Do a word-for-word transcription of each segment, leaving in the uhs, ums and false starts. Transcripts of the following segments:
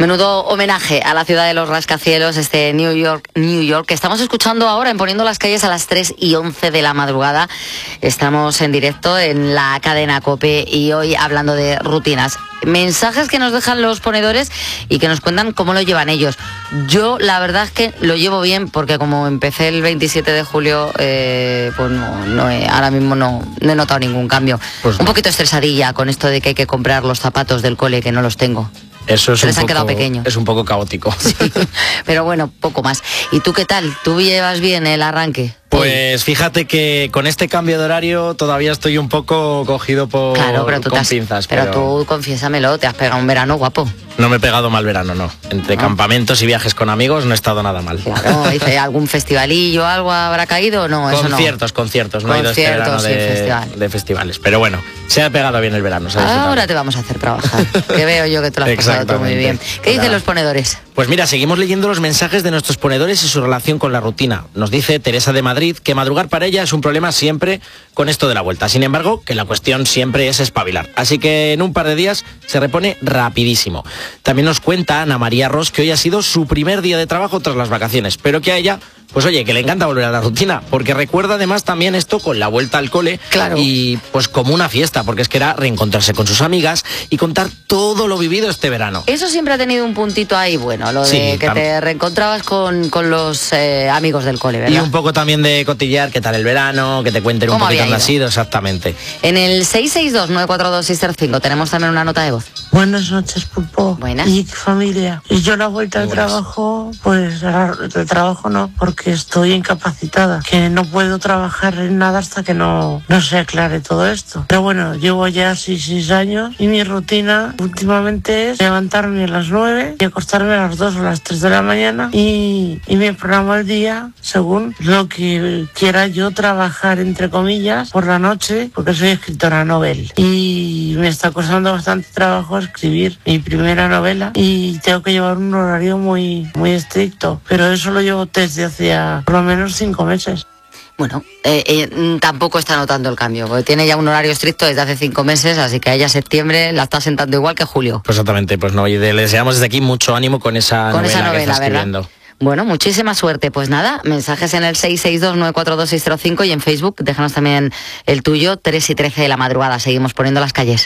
Menudo homenaje a la ciudad de los rascacielos, este New York, New York, que estamos escuchando ahora en Poniendo las Calles a las tres y once de la madrugada. Estamos en directo en la cadena COPE y hoy hablando de rutinas. Mensajes que nos dejan los ponedores y que nos cuentan cómo lo llevan ellos. Yo la verdad es que lo llevo bien porque como empecé el veintisiete de julio, eh, pues no, no he, ahora mismo no, no he notado ningún cambio. Pues no. Un poquito estresadilla con esto de que hay que comprar los zapatos del cole, que no los tengo. Eso es, Se un les han poco, quedado pequeños. Es un poco caótico. Sí, pero bueno, poco más. ¿Y tú qué tal? ¿Tú llevas bien el arranque? Pues fíjate que con este cambio de horario todavía estoy un poco cogido por claro, pero tú con has, pinzas. Pero, pero tú, confiésamelo, te has pegado un verano guapo. No me he pegado mal verano, no. Entre ¿no? campamentos y viajes con amigos no he estado nada mal. Claro, dice, ¿algún festivalillo, algo habrá caído o no? Eso conciertos, no. conciertos. No conciertos, he ido este verano de, festival. de festivales. Pero bueno, se ha pegado bien el verano. Ahora te vamos a hacer trabajar. Que veo yo que te lo has pasado todo muy bien. ¿Qué dicen los ponedores? Pues mira, seguimos leyendo los mensajes de nuestros ponedores y su relación con la rutina. Nos dice Teresa de Madrid que madrugar para ella es un problema siempre con esto de la vuelta. Sin embargo, que la cuestión siempre es espabilar. Así que en un par de días se repone rapidísimo. También nos cuenta Ana María Ros que hoy ha sido su primer día de trabajo tras las vacaciones, pero que a ella, pues oye, que le encanta volver a la rutina, porque recuerda además también esto con la vuelta al cole. Claro. Y pues como una fiesta, porque es que era reencontrarse con sus amigas y contar todo lo vivido este verano. Eso siempre ha tenido un puntito ahí bueno, lo de sí, que te reencontrabas con, con los eh, amigos del cole, ¿verdad? Y un poco también de cotillear qué tal el verano, que te cuenten un poquito dónde ha sido, exactamente. En el seis seis dos, nueve cuatro dos, seis cero cinco tenemos también una nota de voz. Buenas noches, Pulpo. Buenas. Y familia. Y yo la vuelta al trabajo, pues de trabajo no, porque estoy incapacitada, que no puedo trabajar en nada hasta que no, no se aclare todo esto. Pero bueno, llevo ya seis, seis años y mi rutina últimamente es levantarme a las nueve y acostarme a las dos o las tres de la mañana y, y me programo el día según lo que quiera yo trabajar, entre comillas, por la noche, porque soy escritora novel. Y me está costando bastante trabajo escribir mi primera novela y tengo que llevar un horario muy, muy estricto, pero eso lo llevo desde hacía por lo menos cinco meses. Bueno, eh, eh, tampoco está notando el cambio, porque tiene ya un horario estricto desde hace cinco meses, así que a ella septiembre la está sentando igual que julio. Pues exactamente, pues no, y le deseamos desde aquí mucho ánimo con esa con novela, esa novela que está escribiendo. ¿verdad? Bueno, muchísima suerte. Pues nada, mensajes en el seis seis dos, nueve cuatro dos, seis cero cinco y en Facebook, déjanos también el tuyo, tres y trece de la madrugada. Seguimos poniendo las calles.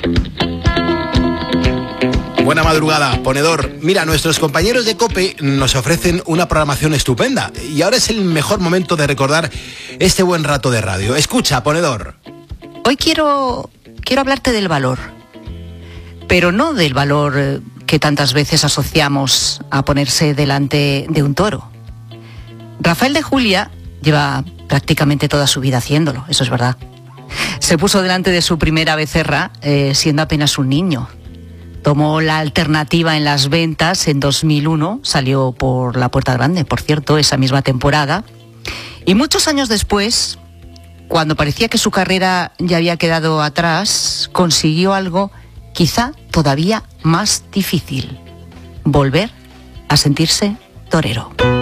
Buena madrugada, ponedor. Mira, nuestros compañeros de COPE nos ofrecen una programación estupenda y ahora es el mejor momento de recordar este buen rato de radio. Escucha, ponedor. Hoy quiero, quiero hablarte del valor, pero no del valor que tantas veces asociamos a ponerse delante de un toro. Rafael de Julia lleva prácticamente toda su vida haciéndolo, eso es verdad. Se puso delante de su primera becerra eh, siendo apenas un niño. Tomó la alternativa en las ventas en dos mil uno, salió por la Puerta Grande, por cierto, esa misma temporada. Y muchos años después, cuando parecía que su carrera ya había quedado atrás, consiguió algo quizá todavía más difícil: volver a sentirse torero.